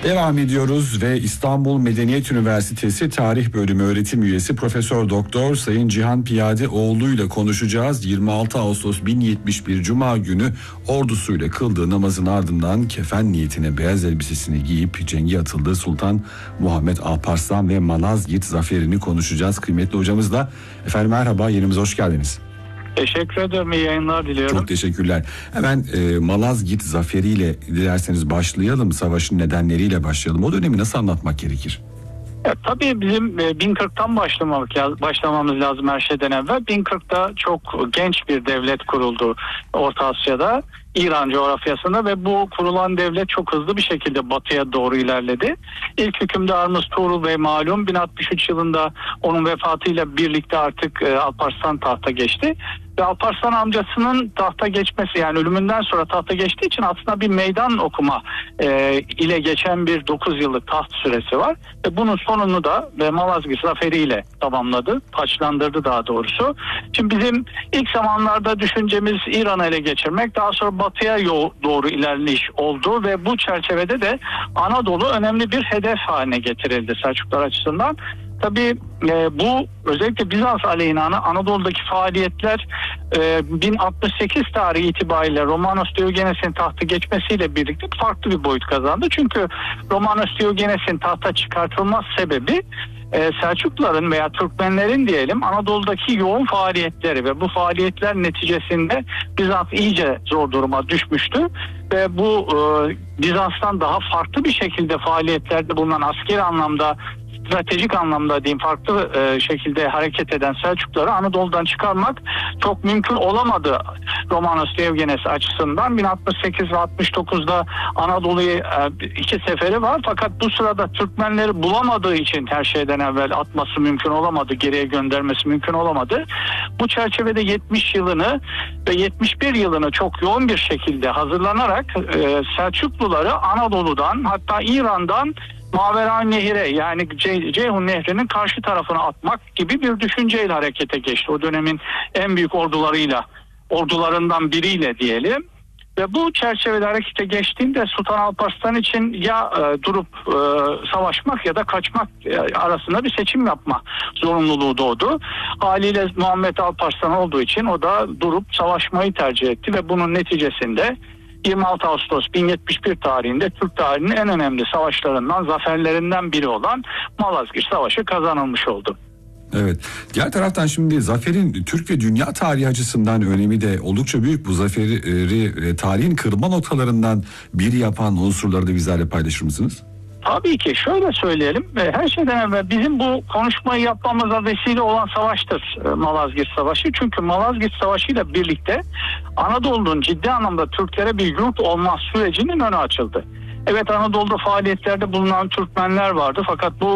Devam ediyoruz ve İstanbul Medeniyet Üniversitesi Tarih Bölümü öğretim üyesi Profesör Doktor Sayın Cihan Piyadeoğlu ile konuşacağız. 26 Ağustos 1071 Cuma günü ordusuyla kıldığı namazın ardından kefen niyetine beyaz elbisesini giyip cenge atıldığı Sultan Muhammed Alparslan ve Malazgirt zaferini konuşacağız. Kıymetli hocamızla. Efendim merhaba, yerimize hoş geldiniz. Teşekkür ederim. İyi yayınlar diliyorum. Çok teşekkürler. Hemen Malazgirt zaferiyle dilerseniz başlayalım. Savaşın nedenleriyle başlayalım. O dönemi nasıl anlatmak gerekir? Tabii bizim 1040'tan başlamamız lazım her şeyden evvel. 1040'ta çok genç bir devlet kuruldu Orta Asya'da, İran coğrafyasında ve bu kurulan devlet çok hızlı bir şekilde batıya doğru ilerledi. İlk hükümdarımız Tuğrul Bey malum 1063 yılında onun vefatıyla birlikte artık Alparslan tahta geçti. Ve Alparslan amcasının tahta geçmesi, yani ölümünden sonra tahta geçtiği için aslında bir meydan okuma ile geçen bir 9 yıllık taht süresi var. Ve bunun sonunu da Malazgirt zaferiyle tamamladı, taçlandırdı daha doğrusu. Şimdi bizim ilk zamanlarda düşüncemiz İran'ı ele geçirmek, daha sonra batıya doğru ilerleyiş oldu ve bu çerçevede de Anadolu önemli bir hedef haline getirildi Selçuklular açısından. Tabii bu özellikle Bizans aleyhine Anadolu'daki faaliyetler 1068 tarihi itibariyle Romanos Diogenes'in tahta geçmesiyle birlikte farklı bir boyut kazandı. Çünkü Romanos Diogenes'in tahta çıkartılmaz sebebi Selçukluların veya Türkmenlerin diyelim Anadolu'daki yoğun faaliyetleri ve bu faaliyetler neticesinde Bizans iyice zor duruma düşmüştü ve bu Bizans'tan daha farklı bir şekilde faaliyetlerde bulunan askeri anlamda, stratejik anlamda diyeyim farklı şekilde hareket eden Selçukluları Anadolu'dan çıkarmak çok mümkün olamadı Romanos Diogenes açısından. 1068 ve 69'da Anadolu'ya iki seferi var, fakat bu sırada Türkmenleri bulamadığı için her şeyden evvel atması mümkün olamadı, geriye göndermesi mümkün olamadı. Bu çerçevede 70 yılını ve 71 yılını çok yoğun bir şekilde hazırlanarak Selçukluları Anadolu'dan, hatta İran'dan Mavera Nehir'e, yani Ceyhun Nehri'nin karşı tarafına atmak gibi bir düşünceyle harekete geçti. O dönemin en büyük ordularından biriyle diyelim. Ve bu çerçevede harekete geçtiğinde Sultan Alparslan için ya durup savaşmak ya da kaçmak arasında bir seçim yapma zorunluluğu doğdu. Haliyle Muhammed Alparslan olduğu için o da durup savaşmayı tercih etti ve bunun neticesinde 26 Ağustos 1071 tarihinde Türk tarihinin en önemli savaşlarından, zaferlerinden biri olan Malazgirt Savaşı kazanılmış oldu. Evet. Diğer taraftan şimdi zaferin Türk ve dünya tarihi açısından önemi de oldukça büyük. Bu zaferi tarihin kırılma noktalarından biri yapan unsurları da bizlerle paylaşır mısınız? Tabii ki şöyle söyleyelim, her şeyden evvel bizim bu konuşmayı yapmamıza vesile olan savaştır Malazgirt Savaşı. Çünkü Malazgirt Savaşı ile birlikte Anadolu'nun ciddi anlamda Türklere bir yurt olma sürecinin önü açıldı. Evet, Anadolu'da faaliyetlerde bulunan Türkmenler vardı, fakat bu